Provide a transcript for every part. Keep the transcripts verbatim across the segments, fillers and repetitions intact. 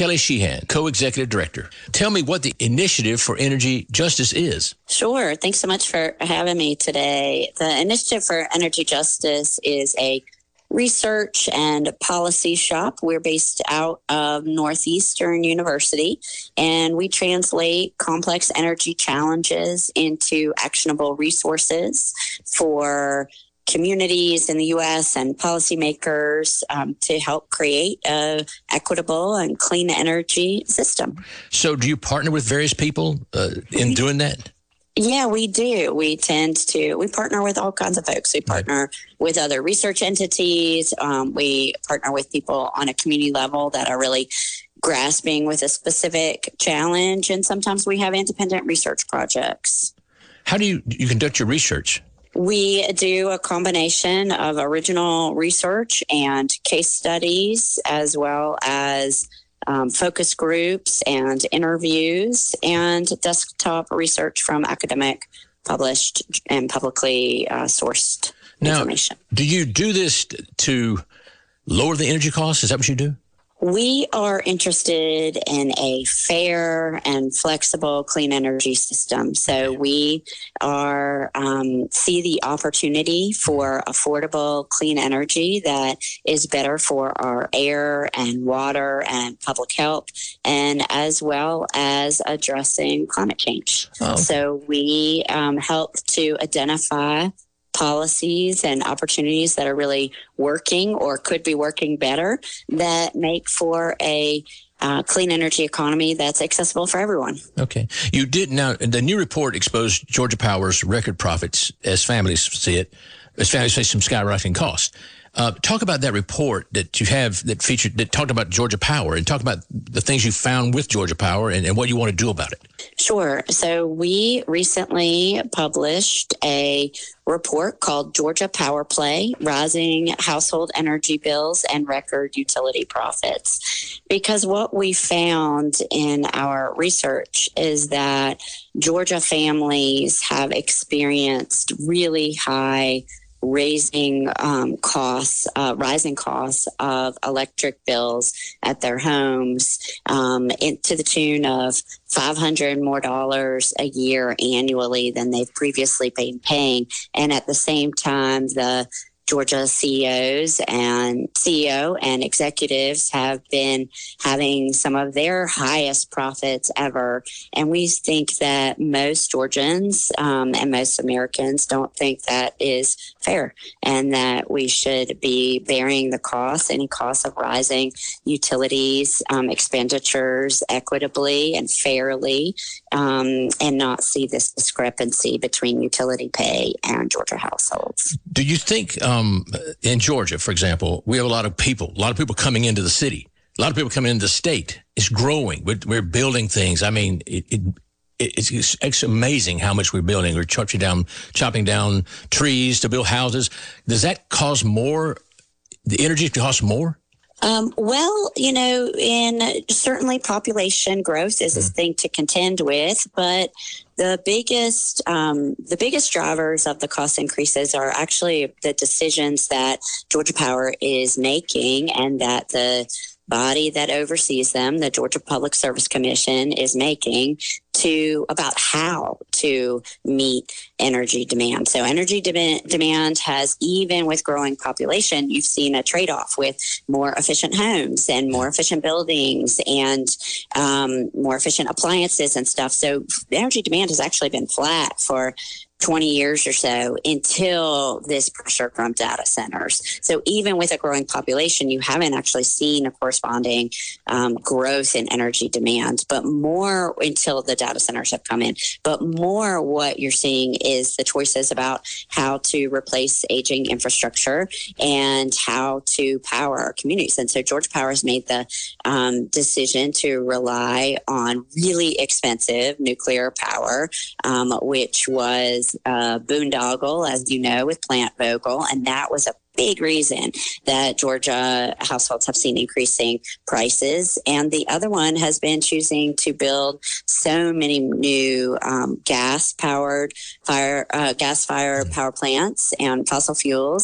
Kelly Sheehan, Co-Executive Director. Tell me what the Initiative for Energy Justice is. Sure. Thanks so much for having me today. The Initiative for Energy Justice is a research and policy shop. We're based out of Northeastern University, and we translate complex energy challenges into actionable resources for communities in the U S and policymakers um, to help create a equitable and clean energy system. So do you partner with various people uh, in doing that? Yeah, we do. We tend to, we partner with all kinds of folks. We partner right. with other research entities. Um, we partner with people on a community level that are really grasping with a specific challenge. And sometimes we have independent research projects. How do you, you conduct your research? We do a combination of original research and case studies, as well as um, focus groups and interviews, and desktop research from academic, published, and publicly uh, sourced now, information. Do you do this to lower the energy costs? Is that what you do? We are interested in a fair and flexible clean energy system. So we are um, see the opportunity for affordable clean energy that is better for our air and water and public health, and as well as addressing climate change. Oh. So we um, help to identify policies and opportunities that are really working or could be working better that make for a uh, clean energy economy that's accessible for everyone. Okay. You did now, the new report exposed Georgia Power's record profits as families see it, as families face some skyrocketing costs. Uh, talk about that report that you have that featured, that talked about Georgia Power, and talk about the things you found with Georgia Power and, and what you want to do about it. Sure. So we recently published a report called Georgia Power Play, Rising Household Energy Bills and Record Utility Profits. Because what we found in our research is that Georgia families have experienced really high raising um, costs, uh, rising costs of electric bills at their homes um, in, to the tune of five hundred more dollars a year annually than they've previously been paying. And at the same time, the Georgia C E Os and C E O and executives have been having some of their highest profits ever. And we think that most Georgians um, and most Americans don't think that is fair, and that we should be bearing the costs, any costs of rising utilities um, expenditures equitably and fairly, um, and not see this discrepancy between utility pay and Georgia households. Do you think um, in Georgia, for example, we have a lot of people, a lot of people coming into the city, a lot of people coming into the state. It's growing. We're, we're building things. I mean, it, it It's, it's amazing how much we're building. We're chopping down, chopping down trees to build houses. Does that cause more? The energy costs more? Um, well, you know, in certainly population growth is a mm. thing to contend with, but the biggest um, the biggest drivers of the cost increases are actually the decisions that Georgia Power is making, and that the body that oversees them, the Georgia Public Service Commission, is making to about how to meet energy demand. So energy de- demand has, even with growing population, you've seen a trade-off with more efficient homes and more efficient buildings and um, more efficient appliances and stuff. So energy demand has actually been flat for twenty years or so until this pressure from data centers. So even with a growing population, you haven't actually seen a corresponding um, growth in energy demand, but more until the data centers have come in. But more what you're seeing is the choices about how to replace aging infrastructure and how to power our communities. And so Georgia Power has made the um, decision to rely on really expensive nuclear power, um, which was Uh, boondoggle, as you know, with Plant Vogtle, and that was a big reason that Georgia households have seen increasing prices. And the other one has been choosing to build so many new um, gas-powered fire, uh, gas-fired power plants and fossil fuels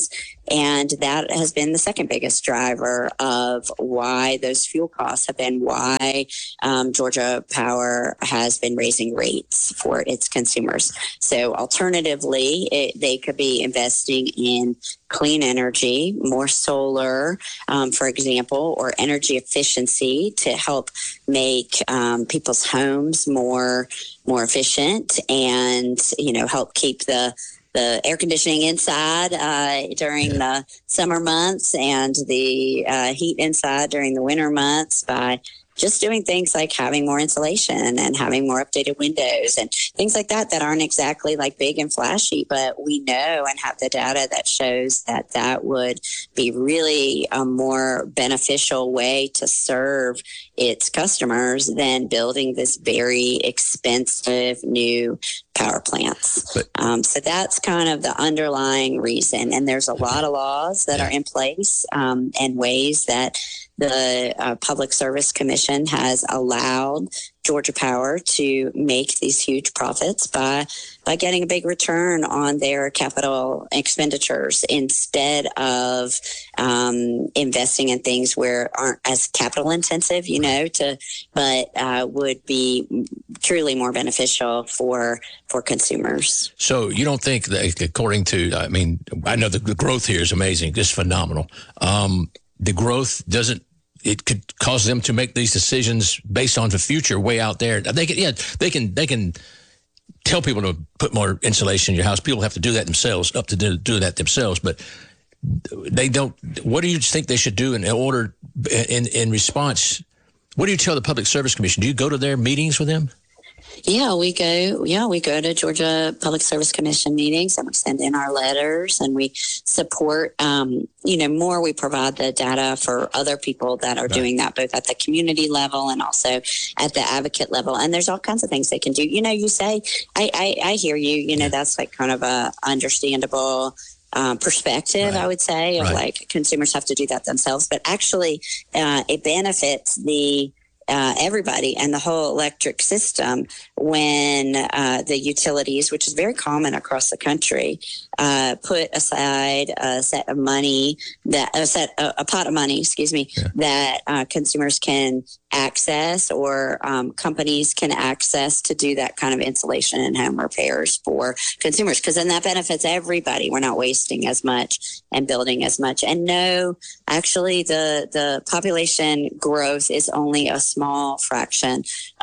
And that has been the second biggest driver of why those fuel costs have been why um, Georgia Power has been raising rates for its consumers. So alternatively, it, they could be investing in clean energy, more solar, um, for example, or energy efficiency to help make um, people's homes more more efficient and, you know, help keep the the air conditioning inside uh, during the summer months and the uh, heat inside during the winter months by just doing things like having more insulation and having more updated windows and things like that that aren't exactly like big and flashy, but we know and have the data that shows that that would be really a more beneficial way to serve its customers than building this very expensive new power plants. But, um, so that's kind of the underlying reason. And there's a lot of laws that yeah. are in place um, and ways that the uh, Public Service Commission has allowed Georgia Power to make these huge profits by by getting a big return on their capital expenditures instead of um, investing in things where aren't as capital intensive, you know, to but uh, would be truly more beneficial for for consumers. So you don't think that, according to, I mean, I know the, the growth here is amazing, just phenomenal. Um, the growth doesn't. It could cause them to make these decisions based on the future way out there. They can, yeah, they can, they can tell people to put more insulation in your house. People have to do that themselves, up to do, do that themselves. But they don't. What do you think they should do in order, in in response? What do you tell the Public Service Commission? Do you go to their meetings with them? Yeah, we go. Yeah, we go to Georgia Public Service Commission meetings and we send in our letters and we support, um, you know, more we provide the data for other people that are right. doing that, both at the community level and also at the advocate level. And there's all kinds of things they can do. You know, you say, I, I, I hear you, you know, yeah. that's like kind of a understandable Um, perspective, right. I would say, of right. like consumers have to do that themselves. But actually, uh, it benefits the Uh, everybody and the whole electric system when uh, the utilities, which is very common across the country, uh, put aside a set of money that a set a, a pot of money, excuse me, yeah. that uh, consumers can access or um, companies can access to do that kind of insulation and home repairs for consumers, because then that benefits everybody. We're not wasting as much and building as much. And no, actually, the the population growth is only a small fraction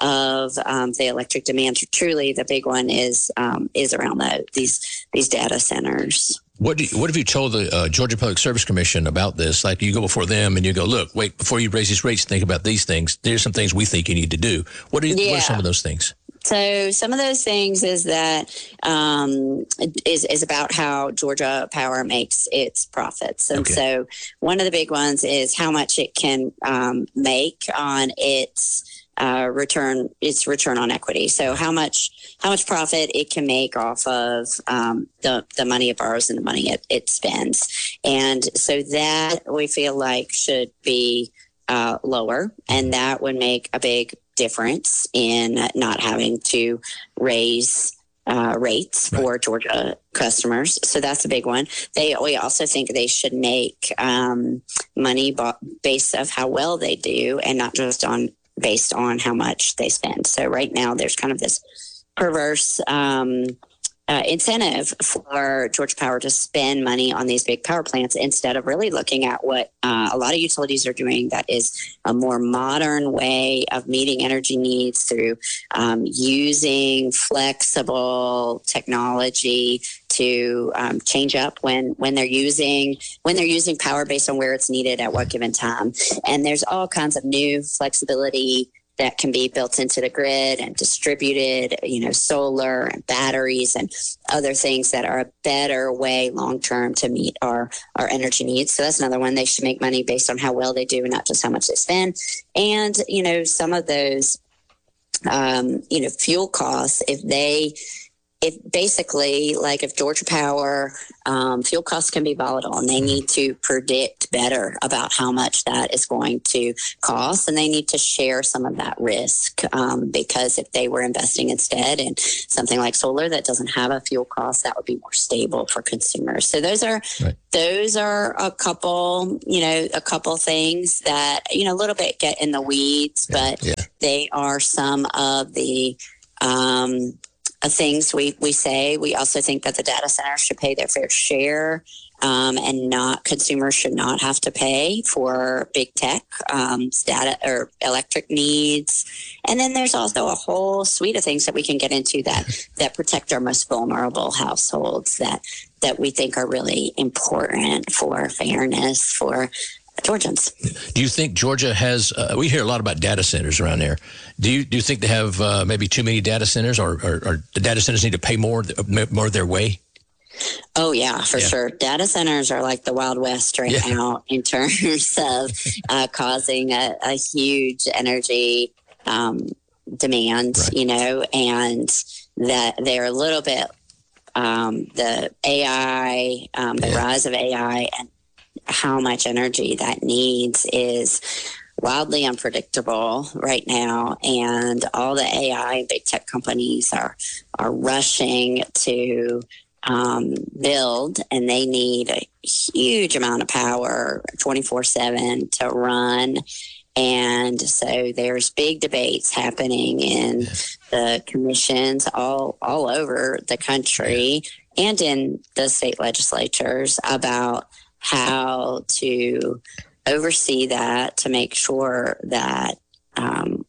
of um, the electric demand. Truly, the big one is um, is around the, these these data centers. What do you, what have you told the uh, Georgia Public Service Commission about this? Like, you go before them and you go, look, wait, before you raise these rates, think about these things. There's some things we think you need to do. What are, yeah. what are some of those things? So some of those things is that um, is is about how Georgia Power makes its profits, and okay. so one of the big ones is how much it can um, make on its uh, return its return on equity. So how much how much profit it can make off of um, the the money it borrows and the money it, it spends, and so that we feel like should be uh, lower, and that would make a big difference in not having to raise uh, rates right. for Georgia customers. So that's a big one. They we also think they should make um, money based of how well they do and not just on based on how much they spend. So right now there's kind of this perverse um, uh, incentive for Georgia Power to spend money on these big power plants instead of really looking at what uh, a lot of utilities are doing that is a more modern way of meeting energy needs through um, using flexible technology to um, change up when, when they're using when they're using power based on where it's needed at what given time. And there's all kinds of new flexibility that can be built into the grid and distributed, you know, solar and batteries and other things that are a better way long-term to meet our, our energy needs. So that's another one. They should make money based on how well they do and not just how much they spend. And, you know, some of those, um, you know, fuel costs, if they it basically, like if Georgia Power, um, fuel costs can be volatile, and they need to predict better about how much that is going to cost, and they need to share some of that risk, um, because if they were investing instead in something like solar that doesn't have a fuel cost, that would be more stable for consumers. So those are right. those are a couple, you know, a couple things that, you know, a little bit get in the weeds, yeah. but yeah. they are some of the um, things we, we say. We also think that the data centers should pay their fair share, um, and not consumers should not have to pay for big tech, um, data or electric needs. And then there's also a whole suite of things that we can get into that, that protect our most vulnerable households that, that we think are really important for fairness for Georgians. Do you think Georgia has, uh, we hear a lot about data centers around there. Do you do you think they have uh, maybe too many data centers, or, or, or the data centers need to pay more, more their way? Oh, yeah, for yeah. sure. Data centers are like the Wild West right yeah. now in terms of uh, causing a, a huge energy um, demand, right. you know, and that they're a little bit, um, the A I, um, the yeah. rise of A I and how much energy that needs is wildly unpredictable right now. And all the A I and big tech companies are, are rushing to um, build, and they need a huge amount of power twenty-four seven to run. And so there's big debates happening in yeah. the commissions all, all over the country yeah. and in the state legislatures about how to oversee that, to make sure that um,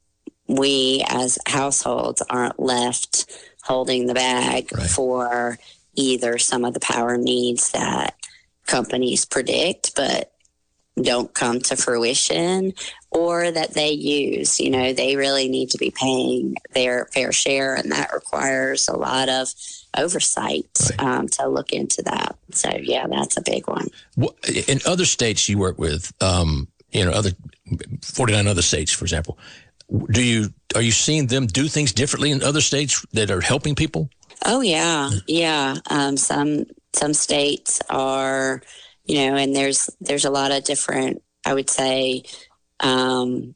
we as households aren't left holding the bag right. for either some of the power needs that companies predict but don't come to fruition, or that they use. You know, they really need to be paying their fair share, and that requires a lot of oversight right. um, to look into that. So, yeah, that's a big one. Well, in other states you work with, um, you know, other forty-nine other states, for example, do you are you seeing them do things differently in other states that are helping people? Oh, yeah. Yeah. Um, some some states are, you know, and there's there's a lot of different, I would say, um,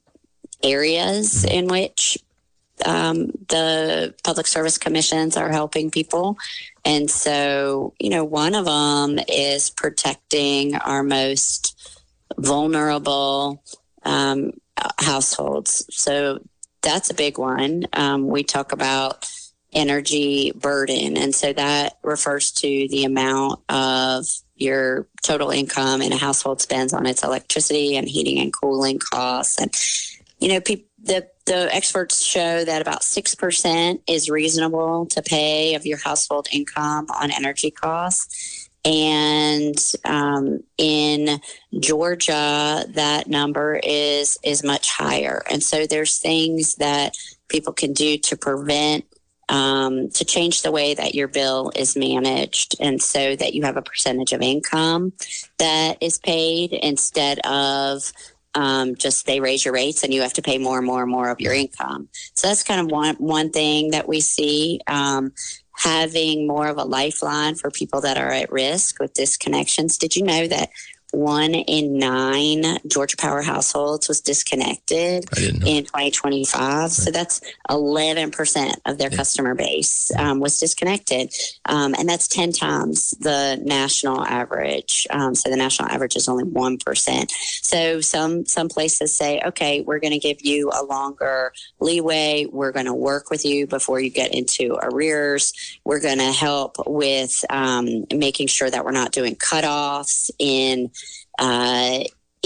areas in which um, the public service commissions are helping people. And so, you know, one of them is protecting our most vulnerable um, households. So that's a big one. Um, we talk about energy burden. And so that refers to the amount of your total income and a household spends on its electricity and heating and cooling costs. And, you know, pe- the, the experts show that about six percent is reasonable to pay of your household income on energy costs. And um, in Georgia, that number is, is much higher. And so there's things that people can do to prevent Um, to change the way that your bill is managed, and so that you have a percentage of income that is paid instead of um, just they raise your rates and you have to pay more and more and more of your income. So that's kind of one one thing that we see, um, having more of a lifeline for people that are at risk with disconnections. Did you know that one in nine Georgia Power households was disconnected in twenty twenty-five. Right. So that's eleven percent of their yeah. customer base um, was disconnected. Um, and that's ten times the national average. Um, so the national average is only one percent. So some, some places say, okay, we're going to give you a longer leeway. We're going to work with you before you get into arrears. We're going to help with um, making sure that we're not doing cutoffs in Uh,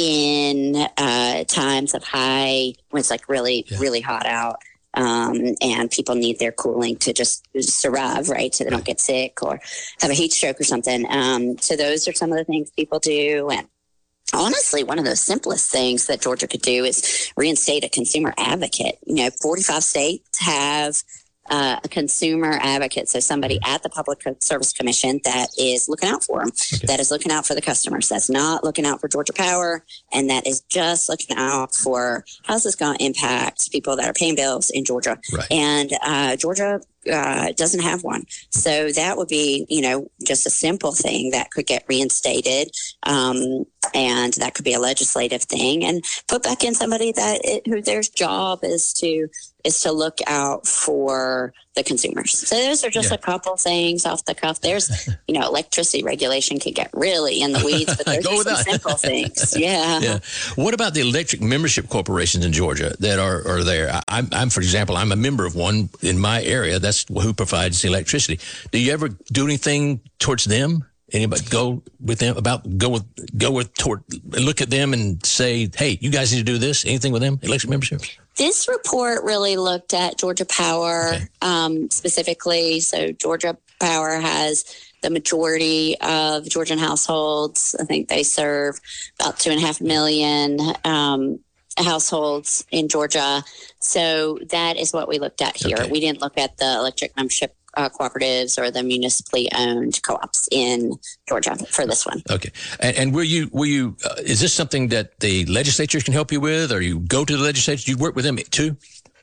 in uh, times of high, when it's like really, yeah. really hot out, um, and people need their cooling to just survive, right? So they don't get sick or have a heat stroke or something. Um, so those are some of the things people do. And honestly, one of the simplest things that Georgia could do is reinstate a consumer advocate. You know, forty-five states have uh, a consumer advocate, so somebody at the Public Service Commission that is looking out for them, okay. that is looking out for the customers, that's not looking out for Georgia Power, and that is just looking out for how's this going to impact people that are paying bills in Georgia. Right. And uh, Georgia uh, doesn't have one. So that would be, you know, just a simple thing that could get reinstated. Um, and that could be a legislative thing, and put back in somebody that it, who their job is to is to look out for the consumers. So those are just yeah. a couple things off the cuff. There's, you know, electricity regulation can get really in the weeds, but there's some simple things. Yeah. yeah. What about the electric membership corporations in Georgia that are, are there? I, I'm, I'm, for example, I'm a member of one in my area. That's who provides the electricity. Do you ever do anything towards them? Anybody go with them about go with go with toward look at them and say, hey, you guys need to do this? Anything with them? Electric membership? This report really looked at Georgia Power okay. um, specifically. So Georgia Power has the majority of Georgian households. I think they serve about two and a half million um, households in Georgia. So that is what we looked at here. Okay. We didn't look at the electric membership Uh, cooperatives or the municipally owned co-ops in Georgia for this one. Okay. And, and will you, will you, uh, is this something that the legislatures can help you with, or you go to the legislature? Do you work with them too?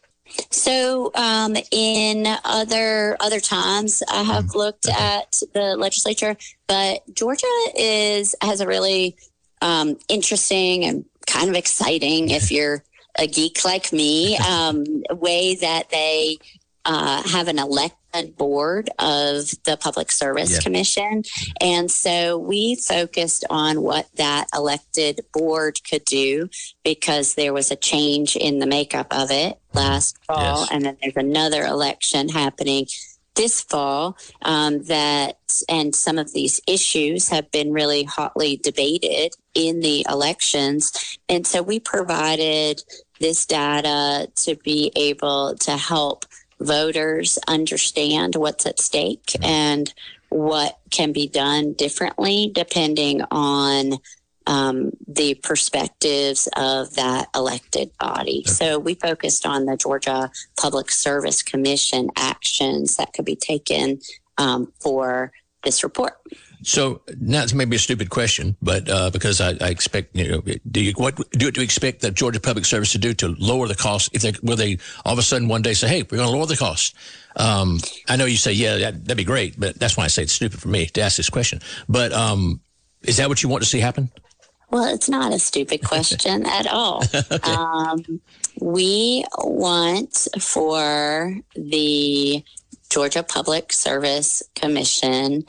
So um, in other other times, I have mm. looked okay. at the legislature, but Georgia is has a really um, interesting and kind of exciting, if you're a geek like me, um, way that they uh, have an elected board of the Public Service yeah. Commission. And so we focused on what that elected board could do, because there was a change in the makeup of it last fall. Yes. And then there's another election happening this fall um, that, and some of these issues have been really hotly debated in the elections. And so we provided this data to be able to help voters understand what's at stake and what can be done differently depending on um, the perspectives of that elected body. Okay. So we focused on the Georgia Public Service Commission actions that could be taken um, for this report. So now it's maybe a stupid question, but uh, because I, I expect, you know, do you what do you expect the Georgia Public Service to do to lower the cost? If they will, they all of a sudden one day say, "Hey, we're going to lower the cost." Um, I know you say, "Yeah, that, that'd be great," but that's why I say it's stupid for me to ask this question. But um, is that what you want to see happen? Well, it's not a stupid question at all. Okay. Um, we want for the Georgia Public Service Commission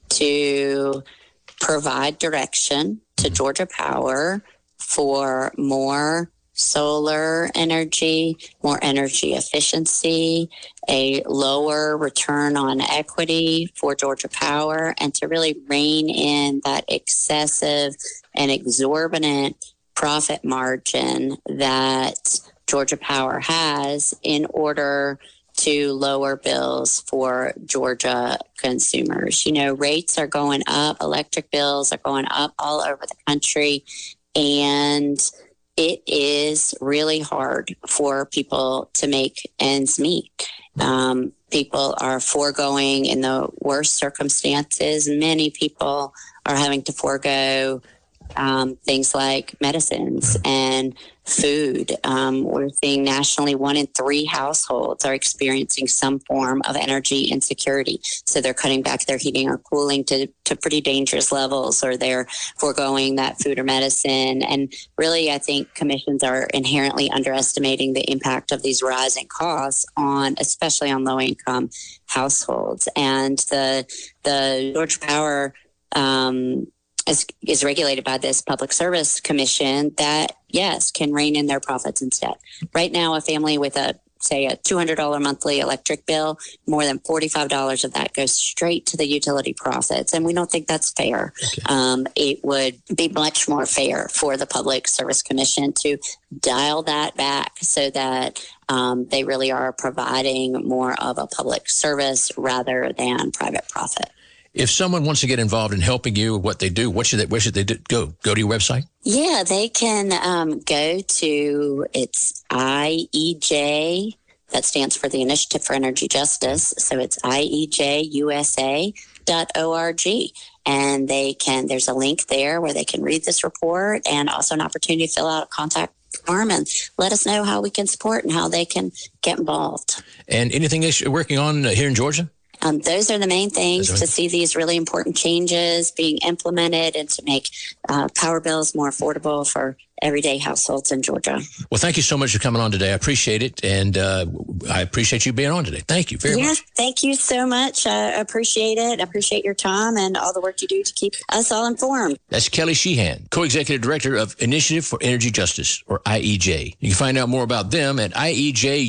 to provide direction to Georgia Power for more solar energy, more energy efficiency, a lower return on equity for Georgia Power, and to really rein in that excessive and exorbitant profit margin that Georgia Power has in order to lower bills for Georgia consumers. You know, rates are going up, electric bills are going up all over the country, and it is really hard for people to make ends meet. Um, people are foregoing in the worst circumstances. Many people are having to forego um, things like medicines and food. Um, we're seeing nationally one in three households are experiencing some form of energy insecurity. So they're cutting back their heating or cooling to, to pretty dangerous levels, or they're foregoing that food or medicine. And really, I think commissions are inherently underestimating the impact of these rising costs on, especially on low income households. And the, the Georgia Power, um, Is, is regulated by this Public Service Commission that, yes, can rein in their profits instead. Right now, a family with a, say, a two hundred dollars monthly electric bill, more than forty-five dollars of that goes straight to the utility profits. And we don't think that's fair. Okay. Um, it would be much more fair for the Public Service Commission to dial that back so that um, they really are providing more of a public service rather than private profit. If someone wants to get involved in helping you with what they do, what should they, where should they do, go? Go to your website? Yeah, they can um, go to, it's I E J that stands for the Initiative for Energy Justice. So it's I E J U S A dot org. And they can, there's a link there where they can read this report and also an opportunity to fill out a contact form and let us know how we can support and how they can get involved. And anything else you're working on here in Georgia? Um, those are the main things Those are- to see these really important changes being implemented and to make uh, power bills more affordable for everyday households in Georgia. Well, thank you so much for coming on today. I appreciate it. And uh, I appreciate you being on today. Thank you very yeah, much. Thank you so much. I appreciate it. I appreciate your time and all the work you do to keep us all informed. That's Kelly Sheehan, Co-Executive Director of Initiative for Energy Justice, or I E J. You can find out more about them at I E J